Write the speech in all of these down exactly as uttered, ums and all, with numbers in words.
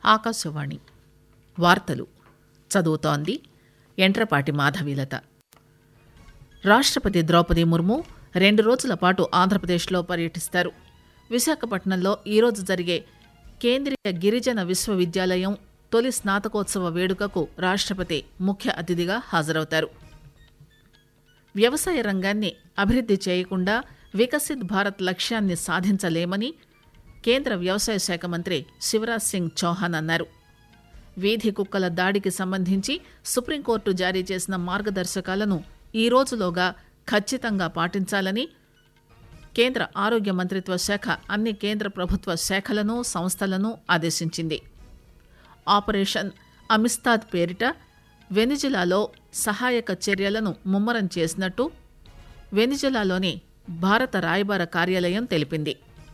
ఆకాశవాణి వార్తలు చదువుతోంది ఎంట్రపాటి మాధవీలత. రాష్ట్రపతి ద్రౌపది ముర్ము రెండు రోజుల పాటు ఆంధ్రప్రదేశ్లో పర్యటిస్తారు. విశాఖపట్నంలో ఈరోజు జరిగే కేంద్రీయ గిరిజన విశ్వవిద్యాలయం తొలి స్నాతకోత్సవ వేడుకకు రాష్ట్రపతి ముఖ్య అతిథిగా హాజరవుతారు. వ్యవసాయ రంగాన్ని అభివృద్ది చేయకుండా వికసిత్ భారత్ లక్ష్యాన్ని సాధించలేమని కేంద్ర వ్యవసాయ శాఖ మంత్రి శివరాజ్ సింగ్ చౌహాన్ అన్నారు. వీధి కుక్కల దాడికి సంబంధించి సుప్రీంకోర్టు జారీ చేసిన మార్గదర్శకాలను ఈ రోజులోగా ఖచ్చితంగా పాటించాలని కేంద్ర ఆరోగ్య మంత్రిత్వ శాఖ అన్ని కేంద్ర ప్రభుత్వ శాఖలను సంస్థలను ఆదేశించింది. ఆపరేషన్ అమిస్తాద్ పేరిట వెనిజులాలో సహాయక చర్యలను ముమ్మరం చేసినట్టు వెనిజులాలోని భారత రాయబార కార్యాలయం తెలిపింది.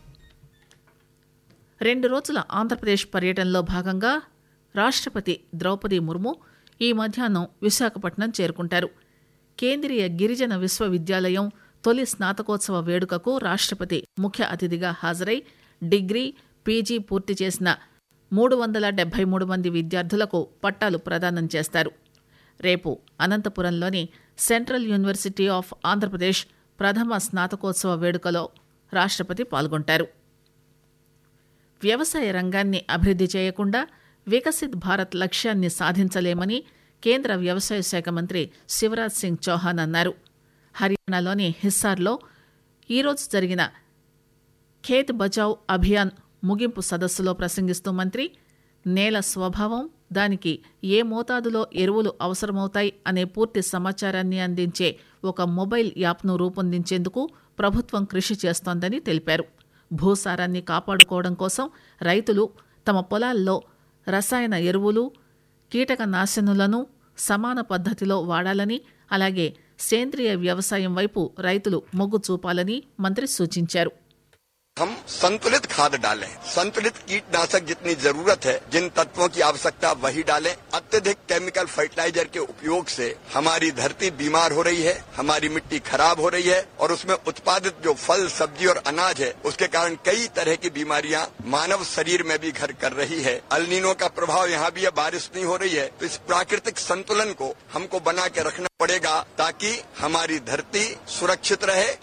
రెండు రోజుల ఆంధ్రప్రదేశ్ పర్యటనలో భాగంగా రాష్ట్రపతి ద్రౌపది ముర్ము ఈ మధ్యాహ్నం విశాఖపట్నం చేరుకుంటారు. కేంద్రీయ గిరిజన విశ్వవిద్యాలయం తొలి స్నాతకోత్సవ వేడుకకు రాష్ట్రపతి ముఖ్య అతిథిగా హాజరై డిగ్రీ, పీజీ పూర్తి చేసిన మూడు వందల డెబ్బై మూడు మంది విద్యార్థులకు పట్టాలు ప్రదానం చేస్తారు. రేపు అనంతపురంలోని సెంట్రల్ యూనివర్సిటీ ఆఫ్ ఆంధ్రప్రదేశ్ ప్రథమ స్నాతకోత్సవ వేడుకలో రాష్ట్రపతి పాల్గొంటారు. వ్యవసాయ రంగాన్ని అభివృద్ది చేయకుండా వికసిత్ భారత్ లక్ష్యాన్ని సాధించలేమని కేంద్ర వ్యవసాయ శాఖ మంత్రి శివరాజ్ సింగ్ చౌహాన్ అన్నారు. హర్యానాలోని హిస్సార్లో ఈరోజు జరిగిన ఖేత్ బచావ్ అభియాన్ ముగింపు సదస్సులో ప్రసంగిస్తూ మంత్రి నేల స్వభావం, దానికి ఏ మోతాదులో ఎరువులు అవసరమవుతాయి అనే పూర్తి సమాచారాన్ని అందించే ఒక మొబైల్ యాప్ను రూపొందించేందుకు ప్రభుత్వం కృషి చేస్తోందని తెలిపారు. భూసారాన్ని కాపాడుకోవడం కోసం రైతులు తమ పొలాల్లో రసాయన ఎరువులు, కీటకనాశనులను సమాన పద్ధతిలో వాడాలని, అలాగే సేంద్రియ వ్యవసాయం వైపు రైతులు మొగ్గు చూపాలని మంత్రి సూచించారు. हम संतुलित खाद डालें, संतुलित कीटनाशक जितनी जरूरत है, जिन तत्वों की आवश्यकता वही डालें। अत्यधिक केमिकल फर्टिलाइजर के उपयोग से हमारी धरती बीमार हो रही है, हमारी मिट्टी खराब हो रही है और उसमें उत्पादित जो फल, सब्जी और अनाज है उसके कारण कई तरह की बीमारियां मानव शरीर में भी घर कर रही है। अल्नीनो का प्रभाव यहाँ भी है, बारिश नहीं हो रही है, तो इस प्राकृतिक संतुलन को हमको बना के रखना पड़ेगा ताकि हमारी धरती सुरक्षित रहे।